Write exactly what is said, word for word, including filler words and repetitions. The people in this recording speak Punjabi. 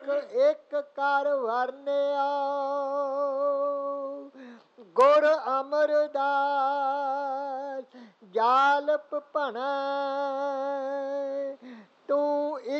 ਇੱਕ ਇੱਕ ਕਰ ਵਰਨਿਆ ਗੁਰ ਅਮਰਦਾਸ ਜਾਲਪ ਭਣੈ ਤੂੰ